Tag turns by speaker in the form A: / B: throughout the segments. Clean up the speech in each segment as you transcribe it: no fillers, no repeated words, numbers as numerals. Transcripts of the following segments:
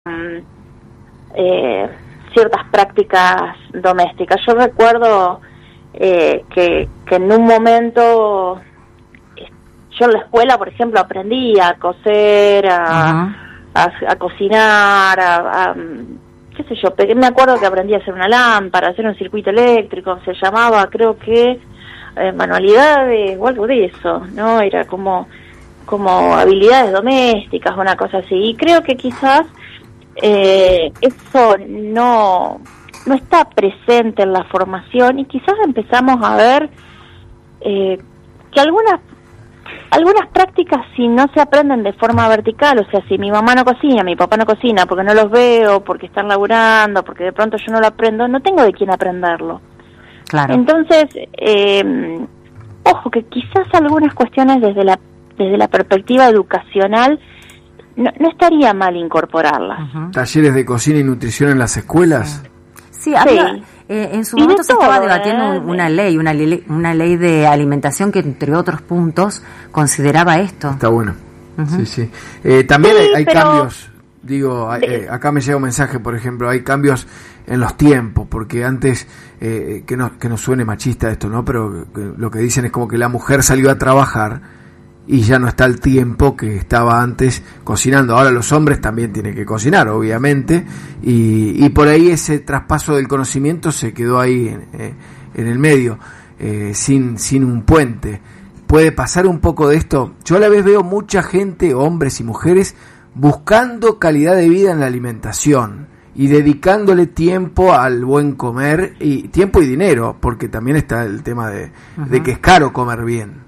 A: ciertas prácticas domésticas. Yo recuerdo que en un momento yo en la escuela, por ejemplo, aprendí a coser, a cocinar, qué sé yo, me acuerdo que aprendí a hacer una lámpara, a hacer un circuito eléctrico, se llamaba, creo que manualidades o algo de eso, ¿no? Era como habilidades domésticas, una cosa así, y creo que quizás eso no está presente en la formación, y quizás empezamos a ver que algunas prácticas, si no se aprenden de forma vertical, o sea, si mi mamá no cocina, mi papá no cocina, porque no los veo, porque están laburando, porque de pronto yo no lo aprendo, no tengo de quién aprenderlo.
B: Claro.
A: Entonces, ojo, que quizás algunas cuestiones desde la perspectiva educacional no estaría mal incorporarlas.
C: ¿Talleres de cocina y nutrición en las escuelas?
B: Sí, en su momento se estaba debatiendo una ley de alimentación que, entre otros puntos, consideraba esto.
C: Está bueno. Sí. También hay cambios, acá me llega un mensaje, por ejemplo, hay cambios en los tiempos, porque antes, que no suene machista esto, ¿no? Pero lo que dicen es como que la mujer salió a trabajar y ya no está el tiempo que estaba antes cocinando. Ahora los hombres también tienen que cocinar, obviamente, y por ahí ese traspaso del conocimiento se quedó ahí en el medio, sin un puente. Puede pasar un poco de esto. Yo a la vez veo mucha gente, hombres y mujeres, buscando calidad de vida en la alimentación y dedicándole tiempo al buen comer, y tiempo y dinero, porque también está el tema de que es caro comer bien.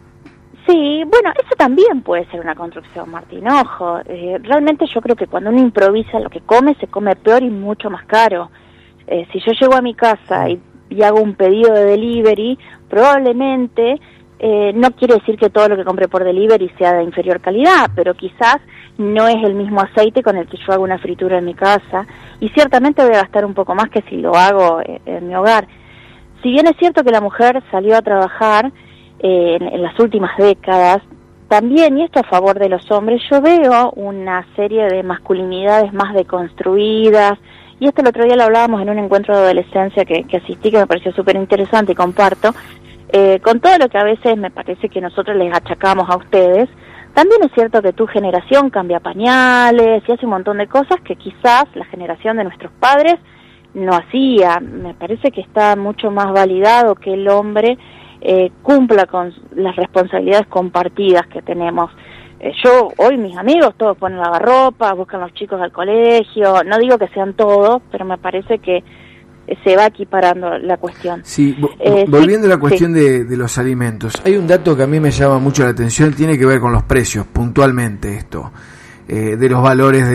A: Sí, bueno, eso también puede ser una construcción, Martín, ojo. Realmente yo creo que cuando uno improvisa lo que come, se come peor y mucho más caro. Si yo llego a mi casa y hago un pedido de delivery, probablemente, no quiere decir que todo lo que compre por delivery sea de inferior calidad, pero quizás no es el mismo aceite con el que yo hago una fritura en mi casa, y ciertamente voy a gastar un poco más que si lo hago en mi hogar. Si bien es cierto que la mujer salió a trabajar en las últimas décadas, también, y esto a favor de los hombres, yo veo una serie de masculinidades más deconstruidas, y esto el otro día lo hablábamos en un encuentro de adolescencia que asistí, que me pareció súper interesante y comparto, con todo lo que a veces me parece que nosotros les achacamos a ustedes. También es cierto que tu generación cambia pañales y hace un montón de cosas que quizás la generación de nuestros padres no hacía. Me parece que está mucho más validado que el hombre cumpla con las responsabilidades compartidas que tenemos. Yo, hoy mis amigos todos ponen lavarropa, buscan los chicos al colegio, no digo que sean todos, pero me parece que se va equiparando la cuestión.
C: Sí, volviendo a la cuestión de los alimentos, hay un dato que a mí me llama mucho la atención, tiene que ver con los precios, puntualmente esto, de los valores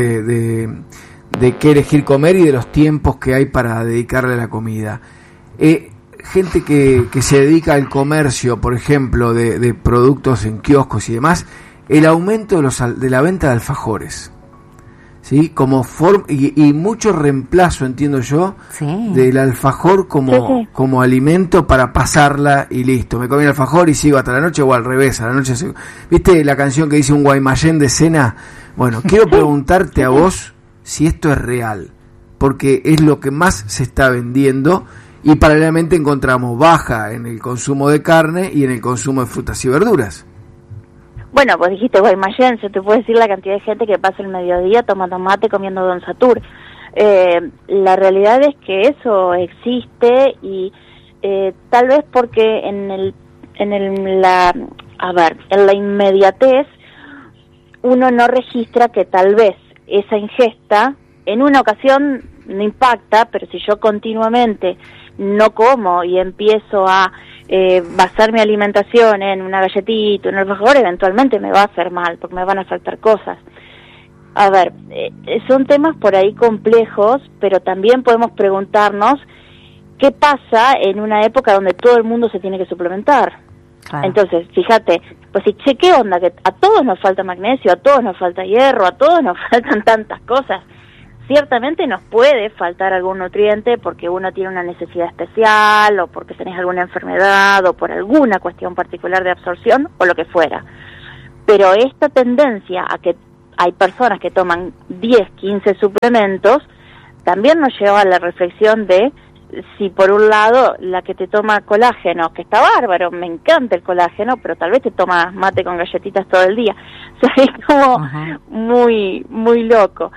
C: de qué elegir comer y de los tiempos que hay para dedicarle a la comida. Gente que se dedica al comercio, por ejemplo, de productos en kioscos y demás, el aumento de la venta de alfajores, ¿sí? Como y mucho reemplazo, entiendo yo, del alfajor como alimento para pasarla y listo. Me comí el alfajor y sigo hasta la noche, o al revés, a la noche sigo. ¿Viste la canción que dice un Guaymallén de cena? Bueno, quiero preguntarte a vos si esto es real, porque es lo que más se está vendiendo. Y paralelamente encontramos baja en el consumo de carne y en el consumo de frutas y verduras.
A: Bueno, pues dijiste Guaymallén, se te puede decir la cantidad de gente que pasa el mediodía tomando mate comiendo Don Satur. La realidad es que eso existe, y tal vez porque en la inmediatez uno no registra que tal vez esa ingesta en una ocasión no impacta, pero si yo continuamente no como y empiezo a basar mi alimentación en una galletita, en un alfajor, eventualmente me va a hacer mal, porque me van a faltar cosas. A ver, son temas por ahí complejos, pero también podemos preguntarnos qué pasa en una época donde todo el mundo se tiene que suplementar. Claro. Entonces, fíjate, pues si ¿qué onda? Que a todos nos falta magnesio, a todos nos falta hierro, a todos nos faltan tantas cosas. Ciertamente nos puede faltar algún nutriente porque uno tiene una necesidad especial, o porque tenés alguna enfermedad, o por alguna cuestión particular de absorción, o lo que fuera. Pero esta tendencia a hay personas que toman 10, 15 suplementos, también nos lleva a la reflexión de si por un lado la que te toma colágeno, que está bárbaro, me encanta el colágeno, pero tal vez te tomas mate con galletitas todo el día, o sea, es como muy, muy loco.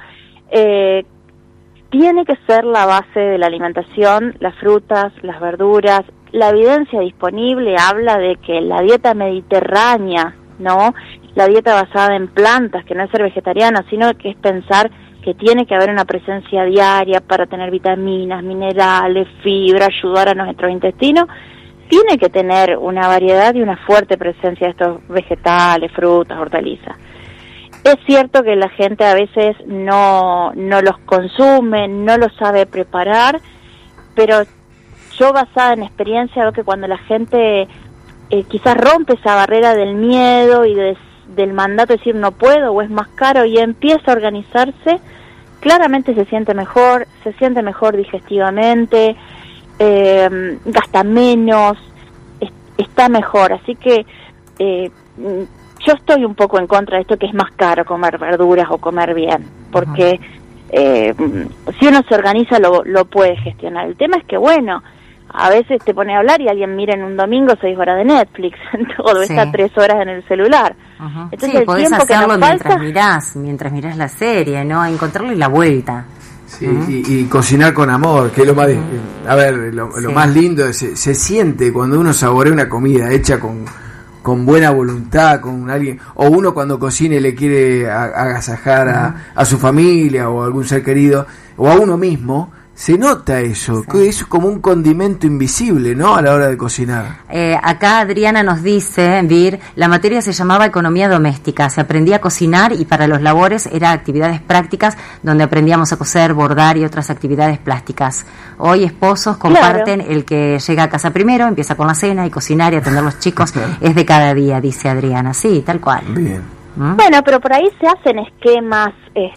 A: Tiene que ser la base de la alimentación, las frutas, las verduras. La evidencia disponible habla de que la dieta mediterránea, ¿no? La dieta basada en plantas, que no es ser vegetariana, sino que es pensar que tiene que haber una presencia diaria para tener vitaminas, minerales, fibra, ayudar a nuestros intestinos, tiene que tener una variedad y una fuerte presencia de estos vegetales, frutas, hortalizas. Es cierto que la gente a veces no los consume, no los sabe preparar, pero yo basada en experiencia veo que cuando la gente quizás rompe esa barrera del miedo y del mandato de decir no puedo o es más caro y empieza a organizarse, claramente se siente mejor digestivamente, gasta menos, está mejor. Así que yo estoy un poco en contra de esto que es más caro comer verduras o comer bien, porque si uno se organiza lo puede gestionar. El tema es que, bueno, a veces te pone a hablar y alguien mira en un domingo 6 horas de Netflix, todo está 3 horas en el celular. Entonces
B: sí,
A: el
B: podés
A: tiempo
B: hacerlo
A: que nos
B: mientras mirás la serie, ¿no? Encontrarle la vuelta.
C: Sí, y cocinar con amor, que es lo más, a ver, lo más lindo, se siente cuando uno saborea una comida hecha con buena voluntad, con alguien, o uno cuando cocina y le quiere agasajar a su familia o a algún ser querido, o a uno mismo, se nota eso, que es como un condimento invisible, ¿no? A la hora de cocinar.
B: Acá Adriana nos dice, Vir, la materia se llamaba economía doméstica, se aprendía a cocinar y para los labores era actividades prácticas donde aprendíamos a coser, bordar y otras actividades plásticas. Hoy esposos comparten el que llega a casa primero, empieza con la cena y cocinar y atender a los chicos es de cada día, dice Adriana. Sí, tal cual.
C: Bien.
A: Bueno, pero por ahí se hacen esquemas,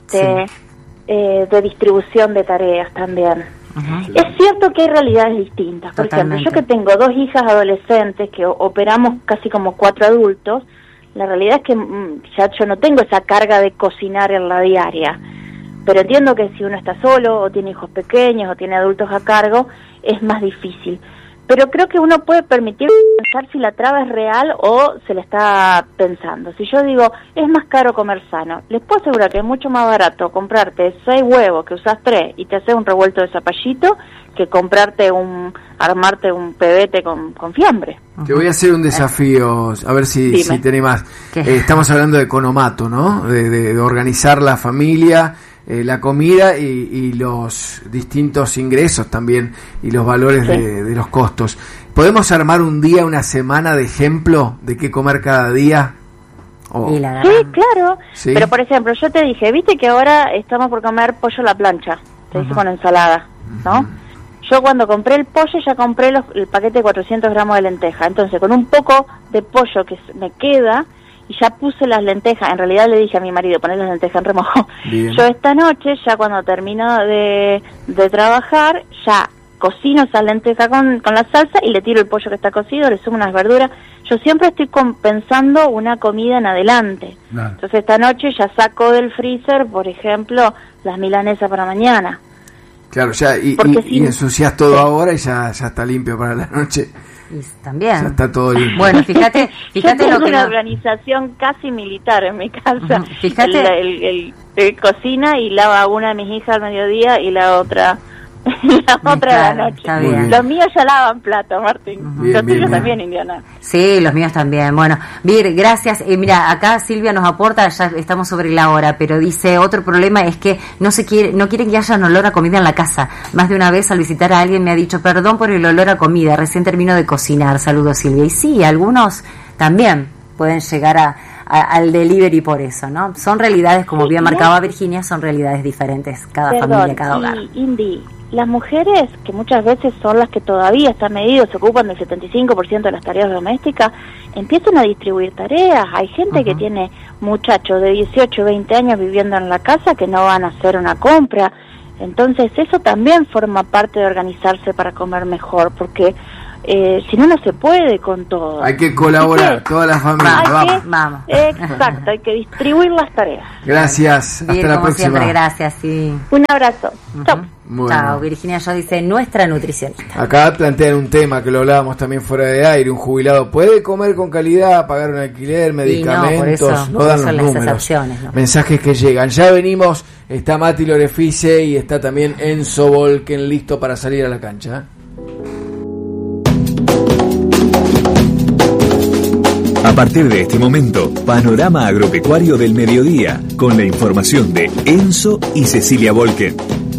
A: de distribución de tareas también. Es cierto que hay realidades distintas. Por ejemplo, yo que tengo 2 hijas adolescentes que operamos casi como 4 adultos, la realidad es que ya yo no tengo esa carga de cocinar en la diaria, pero entiendo que si uno está solo o tiene hijos pequeños o tiene adultos a cargo es más difícil. Pero creo que uno puede permitir pensar si la traba es real o se la está pensando. Si yo digo, es más caro comer sano, les puedo asegurar que es mucho más barato comprarte 6 huevos que usás 3 y te haces un revuelto de zapallito que armarte un pebete con fiambre.
C: Te voy a hacer un desafío, a ver si te animás. Estamos hablando de economato, ¿no? De organizar la familia, la comida y los distintos ingresos también y los valores de los costos. ¿Podemos armar un día, una semana de ejemplo de qué comer cada día?
A: Sí, claro. ¿Sí? Pero por ejemplo, yo te dije, viste que ahora estamos por comer pollo a la plancha, te dije con ensalada, ¿no? Yo cuando compré el pollo ya compré el paquete de 400 gramos de lenteja, entonces con un poco de pollo que me queda y ya puse las lentejas, en realidad le dije a mi marido poner las lentejas en remojo. Bien. Yo esta noche, ya cuando termino de trabajar, ya cocino esa lenteja con la salsa y le tiro el pollo que está cocido, le sumo unas verduras. Yo siempre estoy pensando una comida en adelante. Claro. Entonces esta noche ya saco del freezer, por ejemplo, las milanesas para mañana.
C: Claro, ya y ensucias todo ahora y ya está limpio para la noche.
B: Y también.
C: Ya está todo limpio.
B: Bueno, fíjate
A: yo tengo una organización casi militar en mi casa. Fíjate. El cocina y lava una de mis hijas al mediodía y la otra de la noche. Los míos ya lavan plato, Martín. Los tuyos también, Indiana.
B: Sí, los míos también. Bueno, Vir, gracias. Mira, acá Silvia nos aporta, ya estamos sobre la hora, pero dice, otro problema es que no quieren que haya un olor a comida en la casa. Más de una vez al visitar a alguien me ha dicho, perdón por el olor a comida, recién termino de cocinar. Saludos, Silvia. Y sí, algunos también pueden llegar al delivery por eso, ¿no? Son realidades, como bien marcaba Virginia, son realidades diferentes, cada familia, cada hogar.
A: Indy, las mujeres, que muchas veces son las que todavía están medidas, se ocupan del 75% de las tareas domésticas, empiezan a distribuir tareas. Hay gente que tiene muchachos de 18, 20 años viviendo en la casa que no van a hacer una compra. Entonces eso también forma parte de organizarse para comer mejor, porque Si no, no se puede con todo.
C: Hay que colaborar, toda la familia.
B: Vamos.
A: Exacto, hay que distribuir las tareas.
C: Gracias,
B: Bien,
C: hasta la
B: como
C: próxima.
B: Siempre, gracias, sí.
A: Un abrazo. Chao.
C: Bueno.
B: Chao, Virginia Yo dice, nuestra nutricionista.
C: Acá plantean un tema que lo hablábamos también fuera de aire. Un jubilado puede comer con calidad, pagar un alquiler, medicamentos, no dan los números.
B: Opciones, ¿no?
C: Mensajes que llegan. Ya venimos, está Mati Lorefice y está también Enzo Volken listo para salir a la cancha.
D: A partir de este momento, Panorama Agropecuario del Mediodía, con la información de Enzo y Cecilia Volken.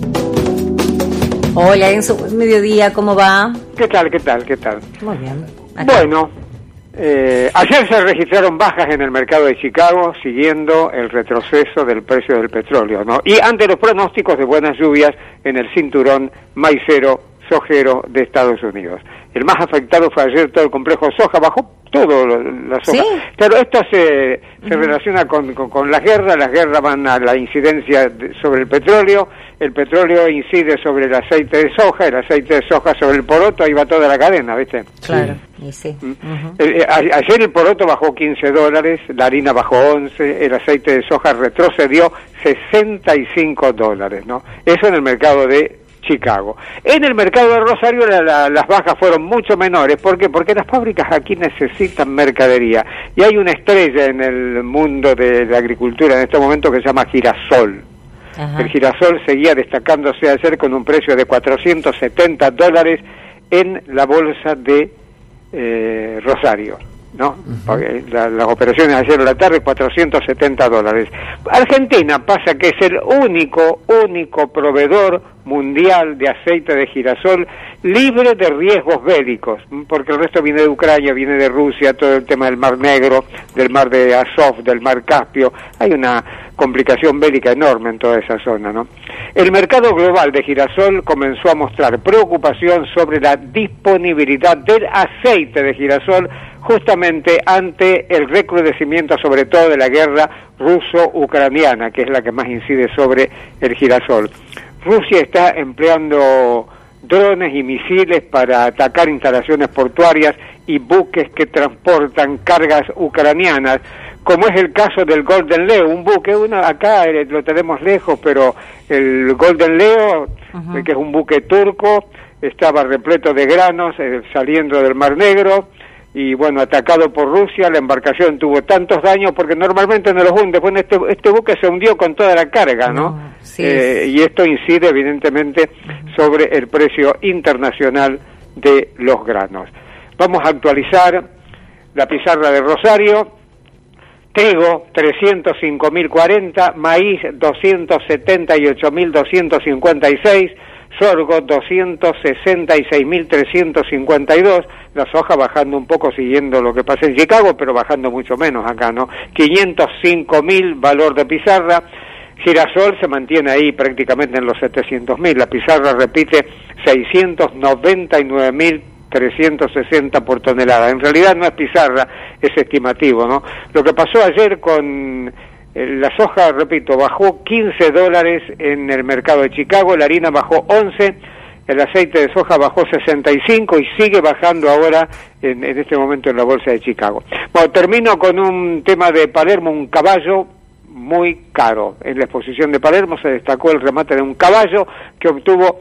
B: Hola Enzo, buen mediodía, ¿cómo va?
E: ¿Qué tal?
B: Muy bien. Acá.
E: Bueno, ayer se registraron bajas en el mercado de Chicago siguiendo el retroceso del precio del petróleo, ¿no? Y ante los pronósticos de buenas lluvias en el cinturón maicero sojero de Estados Unidos. El más afectado fue ayer todo el complejo soja, bajó todo la soja. ¿Sí? Pero esto se relaciona con las guerras van a la incidencia sobre el petróleo incide sobre el aceite de soja, el aceite de soja sobre el poroto, ahí va toda la cadena, ¿viste?
B: Claro, y sí.
E: Ayer el poroto bajó $15, la harina bajó 11, el aceite de soja retrocedió $65, ¿no? Eso en el mercado de Chicago. En el mercado de Rosario las bajas fueron mucho menores. ¿Por qué? Porque las fábricas aquí necesitan mercadería. Y hay una estrella en el mundo de la agricultura en este momento que se llama girasol. Ajá. El girasol seguía destacándose ayer con un precio de $470 en la bolsa de Rosario, ¿no? Porque las operaciones ayer a la tarde, $470. Argentina pasa que es el único proveedor mundial de aceite de girasol libre de riesgos bélicos, porque el resto viene de Ucrania, viene de Rusia, todo el tema del Mar Negro, del Mar de Azov, del Mar Caspio. Hay una complicación bélica enorme en toda esa zona, ¿no? El mercado global de girasol comenzó a mostrar preocupación sobre la disponibilidad del aceite de girasol justamente ante el recrudecimiento sobre todo de la guerra ruso-ucraniana, que es la que más incide sobre el girasol. Rusia está empleando drones y misiles para atacar instalaciones portuarias y buques que transportan cargas ucranianas, como es el caso del Golden Leo, un buque, acá lo tenemos lejos, pero el Golden Leo, que es un buque turco, estaba repleto de granos saliendo del Mar Negro, y bueno, atacado por Rusia, la embarcación tuvo tantos daños porque normalmente no los hunde. Bueno, este buque se hundió con toda la carga, ¿no? Sí. Y esto incide evidentemente sobre el precio internacional de los granos. Vamos a actualizar la pizarra de Rosario. Trigo 305.040, maíz 278.256, sorgo 266.352, la soja bajando un poco siguiendo lo que pasa en Chicago, pero bajando mucho menos acá, ¿no? 505.000 valor de pizarra, girasol se mantiene ahí prácticamente en los 700.000, la pizarra repite 699.360 por tonelada. En realidad no es pizarra, es estimativo, ¿no? Lo que pasó ayer con la soja, repito, bajó $15 en el mercado de Chicago, la harina bajó 11, el aceite de soja bajó 65 y sigue bajando ahora en este momento en la bolsa de Chicago. Bueno, termino con un tema de Palermo, un caballo muy caro. En la exposición de Palermo se destacó el remate de un caballo que obtuvo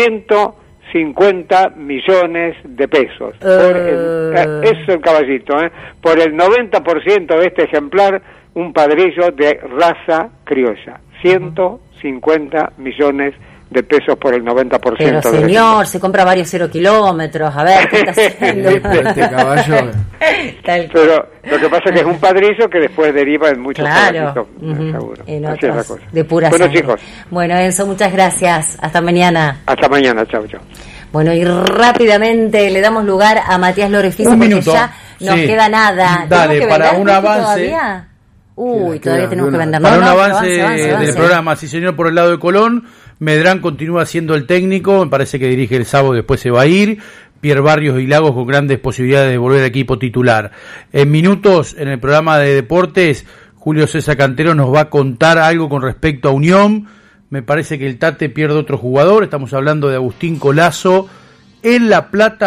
E: 150 millones de pesos. Eso es el caballito, por el 90% de este ejemplar, un padrillo de raza criolla. 150 millones de pesos por el 90%.
B: Pero señor, se compra varios 0 kilómetros, a ver, ¿qué está haciendo?
C: Este caballo.
E: Pero lo que pasa es que es un padrillo que después deriva en muchos
B: claro.
E: seguro.
B: En
E: así
B: otros,
E: es la cosa.
B: de pura
E: bueno,
B: sangre.
E: chicos.
B: Bueno, Enzo, muchas gracias. Hasta mañana.
E: Hasta mañana, chao, chao.
B: Bueno, y rápidamente le damos lugar a Matías Lorefice porque
F: minuto.
B: ya nos queda nada.
F: Dale, para un avance.
B: ¿Todavía? Todavía tenemos que vender.
F: Para un avance del programa, sí señor, por el lado de Colón, Medrán continúa siendo el técnico, me parece que dirige el sábado, después se va a ir. Pierre Barrios y Lagos con grandes posibilidades de volver al equipo titular. En minutos, en el programa de deportes, Julio César Cantero nos va a contar algo con respecto a Unión. Me parece que el Tate pierde otro jugador, estamos hablando de Agustín Colazo. En La Plata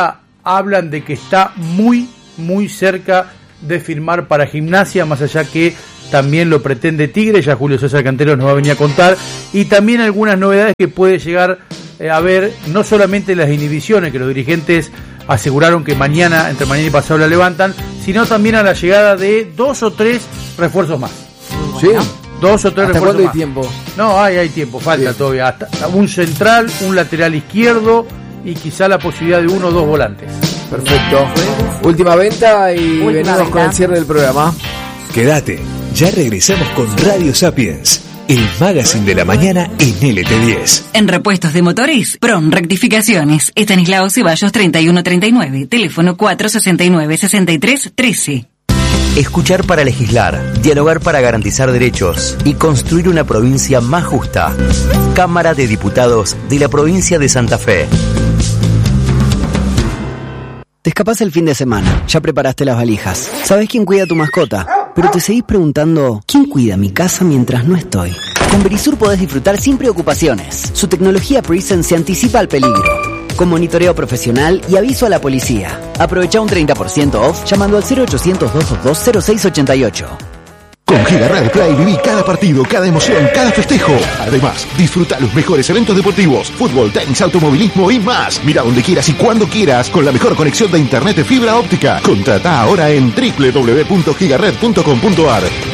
F: hablan de que está muy, muy cerca de firmar para Gimnasia, más allá que también lo pretende Tigre, ya Julio César Cantero nos va a venir a contar, y también algunas novedades que puede llegar a ver, no solamente las inhibiciones que los dirigentes aseguraron que entre mañana y pasado la levantan, sino también a la llegada de 2 o 3 refuerzos más.
C: Sí.
F: 2 o 3 refuerzos
C: ¿Cuándo
F: más.
C: hay tiempo?
F: No, hay tiempo, falta todavía. Hasta un central, un lateral izquierdo y quizá la posibilidad de 1 o 2 volantes.
C: Perfecto. Última venta y venimos con el cierre del programa.
D: Quédate, ya regresamos con Radio Sapiens, el magazine de la mañana en LT10.
G: En repuestos de motores, PRON Rectificaciones, Estanislao Ceballos 3139, teléfono 469-6313.
H: Escuchar para legislar, dialogar para garantizar derechos y construir una provincia más justa. Cámara de Diputados de la provincia de Santa Fe.
I: Te escapás el fin de semana, ya preparaste las valijas. ¿Sabés quién cuida a tu mascota? Pero te seguís preguntando, ¿quién cuida mi casa mientras no estoy? Con Verisur podés disfrutar sin preocupaciones. Su tecnología Presence se anticipa al peligro, con monitoreo profesional y aviso a la policía. Aprovecha un 30% off llamando al 0800-222-0688.
J: Con Giga Play viví cada partido, cada emoción, cada festejo. Además, disfruta los mejores eventos deportivos, fútbol, tenis, automovilismo y más. Mira donde quieras y cuando quieras con la mejor conexión de internet de fibra óptica. Contrata ahora en www.gigared.com.ar.